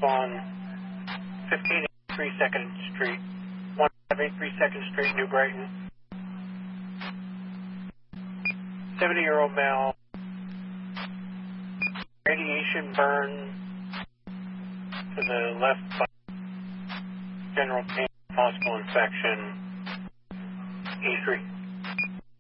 on 1583 2nd Street, 1583 2nd Street, New Brighton. 70-year-old male, radiation burn to the left, general pain, possible infection, E3.